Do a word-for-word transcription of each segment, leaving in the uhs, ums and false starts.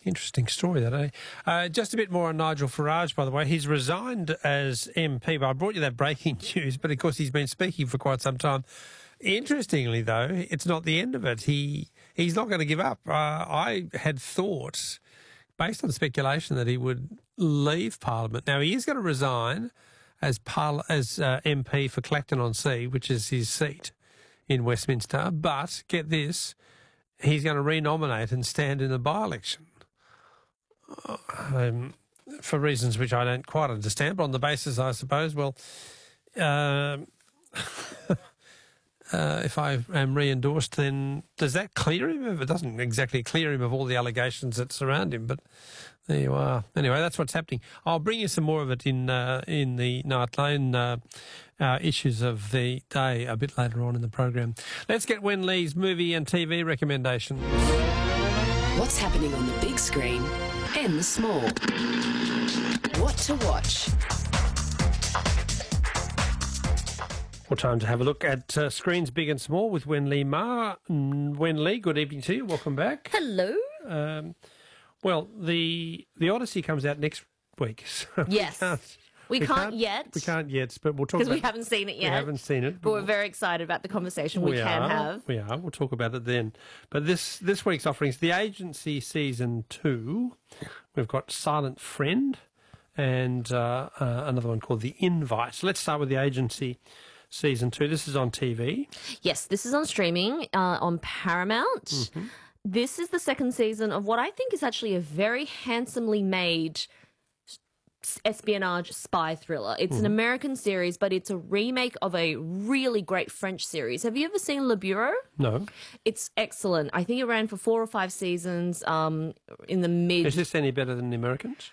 Interesting story, that, eh? Uh, just a bit more on Nigel Farage, by the way. He's resigned as M P. But I brought you that breaking news, but of course he's been speaking for quite some time. Interestingly, though, it's not the end of it. He He's not going to give up. Uh, I had thought, based on speculation, that he would leave Parliament. Now, he is going to resign as, Parla- as uh, M P for Clacton-on-Sea, which is his seat in Westminster. But, get this, he's going to renominate and stand in the by-election. Um, for reasons which I don't quite understand, but on the basis, I suppose, well, um, uh, if I am re-endorsed, then does that clear him? It doesn't exactly clear him of all the allegations that surround him, but there you are. Anyway, that's what's happening. I'll bring you some more of it in uh, in the Nightline uh, uh, issues of the day a bit later on in the program. Let's get Wen Lee's movie and T V recommendations. What's happening on the big screen and the small? What to watch? Well, time to have a look at uh, screens big and small with Wen Lee Ma. Mm, Wen Lee, good evening to you. Welcome back. Hello. Um, well, the the Odyssey comes out next week. So Yes. We can't, We, we can't, can't yet. We can't yet, but we'll talk Because about we haven't seen it yet. We haven't seen it. But we're very excited about the conversation we, we can are, have. We are. We'll talk about it then. But this, this week's offerings, The Agency Season two. We've got Silent Friend and uh, uh, another one called The Invite. So let's start with The Agency Season two. This is on T V. Yes, this is on streaming uh, on Paramount. Mm-hmm. This is the second season of what I think is actually a very handsomely made espionage spy thriller. It's mm. an American series, but it's a remake of a really great French series. Have you ever seen Le Bureau? No. It's excellent. I think it ran for four or five seasons um, in the mid... Is this any better than The Americans?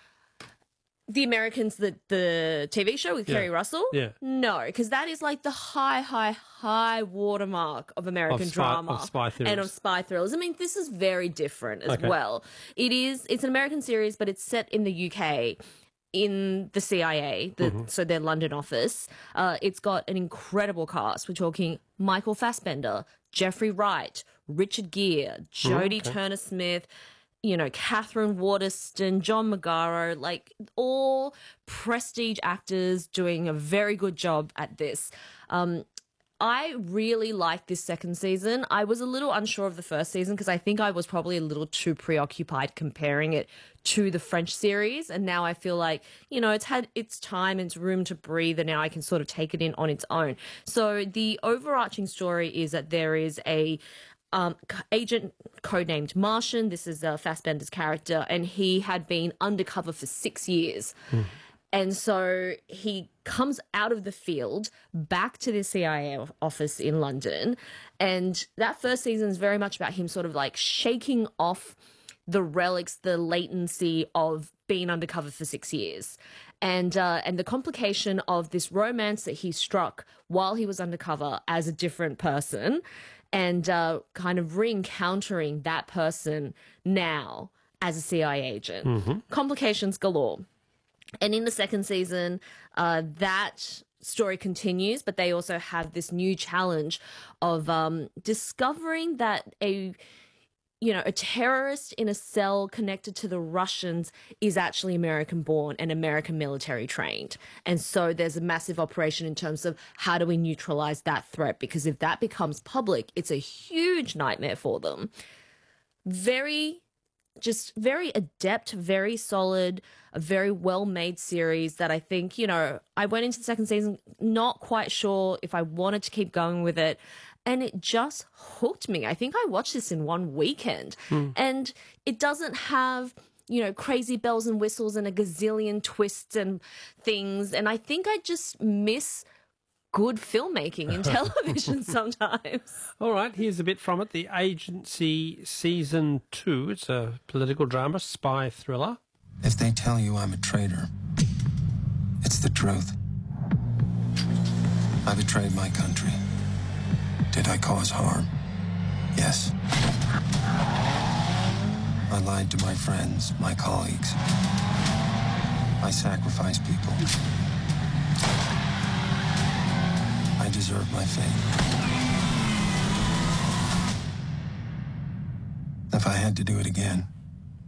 The Americans, the, the T V show with yeah. Kerry Russell? Yeah. No, because that is like the high, high, high watermark of American of spy, drama. Of spy thrillers. And of spy thrillers. I mean, this is very different as okay. well. It is, it's an American series, but it's set in the U K. In the C I A, the, mm-hmm. so their London office. Uh, it's got an incredible cast. We're talking Michael Fassbender, Jeffrey Wright, Richard Gere, Jodie okay. Turner-Smith, you know, Catherine Waterston, John Magaro, like all prestige actors doing a very good job at this. Um, I really liked this second season. I was a little unsure of the first season because I think I was probably a little too preoccupied comparing it to the French series. And now I feel like, you know, it's had its time, its room to breathe, and now I can sort of take it in on its own. So the overarching story is that there is a um, agent codenamed Martian. This is uh, Fassbender's character, and he had been undercover for six years. Mm. And so he comes out of the field back to the C I A office in London. And that first season is very much about him sort of like shaking off the relics, the latency of being undercover for six years. And, uh, and the complication of this romance that he struck while he was undercover as a different person and uh, kind of re-encountering that person now as a C I A agent. Mm-hmm. Complications galore. And in the second season, uh, that story continues, but they also have this new challenge of um, discovering that a, you know, a terrorist in a cell connected to the Russians is actually American-born and American military trained. And so there's a massive operation in terms of how do we neutralize that threat? Because if that becomes public, it's a huge nightmare for them. Very... Just very adept, very solid, a very well-made series that I think, you know, I went into the second season not quite sure if I wanted to keep going with it, and it just hooked me. I think I watched this in one weekend, mm. and it doesn't have, you know, crazy bells and whistles and a gazillion twists and things, and I think I just miss good filmmaking in television sometimes. All right, here's a bit from it. The Agency Season two. It's a political drama, spy thriller. If they tell you I'm a traitor, it's the truth. I betrayed my country. Did I cause harm? Yes. I lied to my friends, my colleagues. I sacrificed people. I deserve my fate. If I had to do it again,